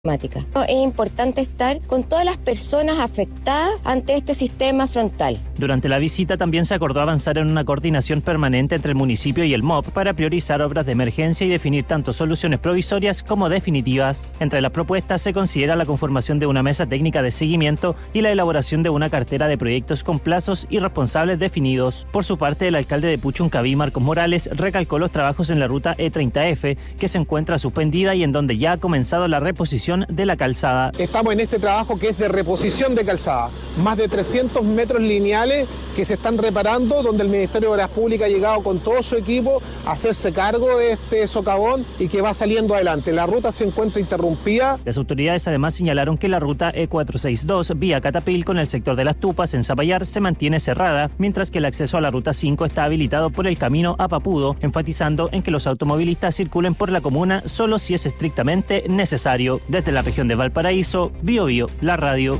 Es importante estar con todas las personas afectadas ante este sistema frontal. Durante la visita también se acordó avanzar en una coordinación permanente entre el municipio y el MOP para priorizar obras de emergencia y definir tanto soluciones provisorias como definitivas. Entre las propuestas se considera la conformación de una mesa técnica de seguimiento y la elaboración de una cartera de proyectos con plazos y responsables definidos. Por su parte, el alcalde de Puchuncaví, Marcos Morales, recalcó los trabajos en la ruta E30F, que se encuentra suspendida y en donde ya ha comenzado la reposición de la calzada. Estamos en este trabajo que es de reposición de calzada, más de 300 metros lineales que se están reparando, donde el Ministerio de Obras Públicas ha llegado con todo su equipo a hacerse cargo de este socavón y que va saliendo adelante. La ruta se encuentra interrumpida. Las autoridades además señalaron que la ruta E462 vía Catapil con el sector de Las Tupas en Zapallar se mantiene cerrada, mientras que el acceso a la ruta 5 está habilitado por el camino a Papudo, enfatizando en que los automovilistas circulen por la comuna solo si es estrictamente necesario. Desde la región de Valparaíso, Biobío, la radio.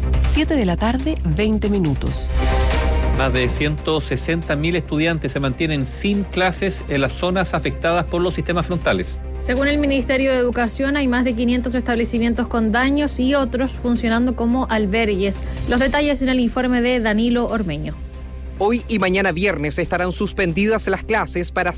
7:20 p.m. Más de 160.000 estudiantes se mantienen sin clases en las zonas afectadas por los sistemas frontales. Según el Ministerio de Educación, hay más de 500 establecimientos con daños y otros funcionando como albergues. Los detalles en el informe de Danilo Ormeño. Hoy y mañana viernes estarán suspendidas las clases para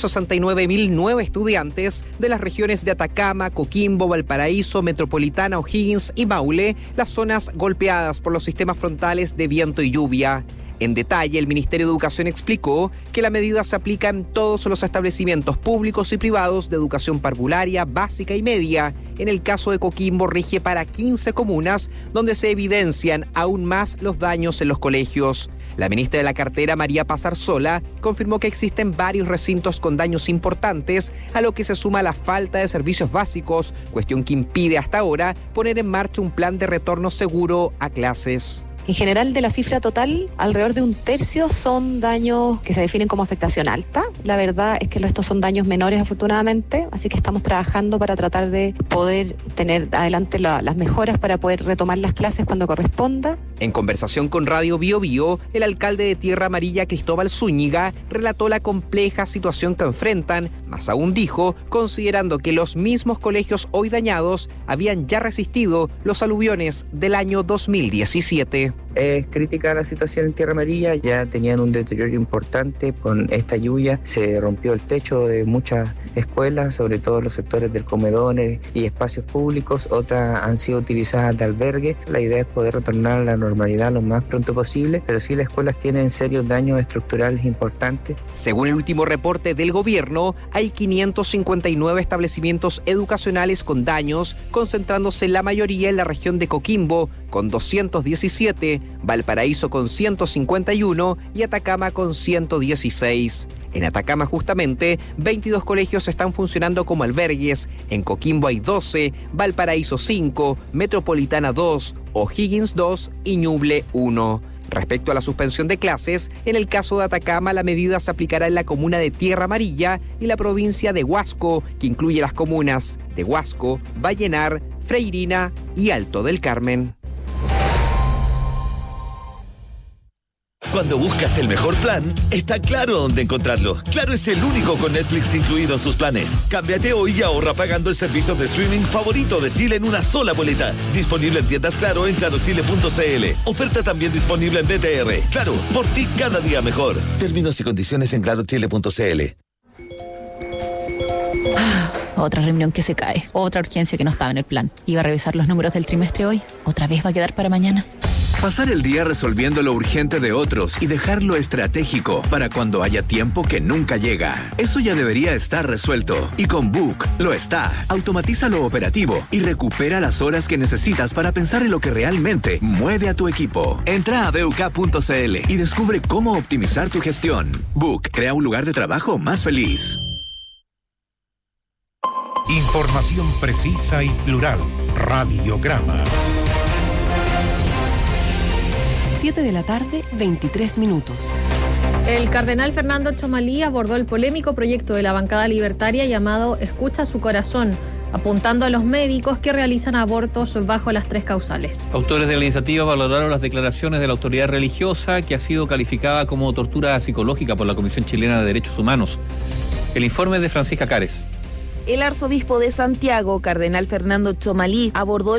169.009 estudiantes de las regiones de Atacama, Coquimbo, Valparaíso, Metropolitana, O'Higgins y Maule, las zonas golpeadas por los sistemas frontales de viento y lluvia. En detalle, el Ministerio de Educación explicó que la medida se aplica en todos los establecimientos públicos y privados de educación parvularia, básica y media. En el caso de Coquimbo, rige para 15 comunas, donde se evidencian aún más los daños en los colegios. La ministra de la cartera, María Paz Arzola, confirmó que existen varios recintos con daños importantes, a lo que se suma la falta de servicios básicos, cuestión que impide hasta ahora poner en marcha un plan de retorno seguro a clases. En general, de la cifra total, alrededor de un tercio son daños que se definen como afectación alta. La verdad es que estos son daños menores, afortunadamente, así que estamos trabajando para tratar de poder tener adelante las mejoras para poder retomar las clases cuando corresponda. En conversación con Radio Biobío, el alcalde de Tierra Amarilla, Cristóbal Zúñiga, relató la compleja situación que enfrentan, más aún dijo, considerando que los mismos colegios hoy dañados habían ya resistido los aluviones del año 2017. Es crítica la situación en Tierra Amarilla, ya tenían un deterioro importante con esta lluvia, se rompió el techo de muchas escuelas, sobre todo los sectores del comedores y espacios públicos, otras han sido utilizadas de albergue. La idea es poder retornar a la normalidad lo más pronto posible, pero sí las escuelas tienen serios daños estructurales importantes. Según el último reporte del gobierno, hay 559 establecimientos educacionales con daños, concentrándose la mayoría en la región de Coquimbo, con 217, Valparaíso con 151 y Atacama con 116. En Atacama, justamente, 22 colegios están funcionando como albergues. En Coquimbo hay 12, Valparaíso 5, Metropolitana 2, O'Higgins 2 y Ñuble 1. Respecto a la suspensión de clases, en el caso de Atacama, la medida se aplicará en la comuna de Tierra Amarilla y la provincia de Huasco, que incluye las comunas de Huasco, Vallenar, Freirina y Alto del Carmen. Cuando buscas el mejor plan, está Claro dónde encontrarlo. Claro es el único con Netflix incluido en sus planes. Cámbiate hoy y ahorra pagando el servicio de streaming favorito de Chile en una sola boleta. Disponible en tiendas Claro en clarochile.cl. Oferta también disponible en BTR. Claro, por ti cada día mejor. Términos y condiciones en clarochile.cl. Otra reunión que se cae. Otra urgencia que no estaba en el plan. Iba a revisar los números del trimestre hoy. ¿Otra vez va a quedar para mañana? Pasar el día resolviendo lo urgente de otros y dejar lo estratégico para cuando haya tiempo que nunca llega. Eso ya debería estar resuelto. Y con Book lo está. Automatiza lo operativo y recupera las horas que necesitas para pensar en lo que realmente mueve a tu equipo. Entra a BUK.cl y descubre cómo optimizar tu gestión. Book crea un lugar de trabajo más feliz. Información precisa y plural. Radiograma. 7:23 p.m. El cardenal Fernando Chomalí abordó el polémico proyecto de la bancada libertaria llamado Escucha su corazón, apuntando a los médicos que realizan abortos bajo las 3 causales. Autores de la iniciativa valoraron las declaraciones de la autoridad religiosa, que ha sido calificada como tortura psicológica por la Comisión Chilena de Derechos Humanos. El informe de Francisca Cares. El arzobispo de Santiago, cardenal Fernando Chomalí, abordó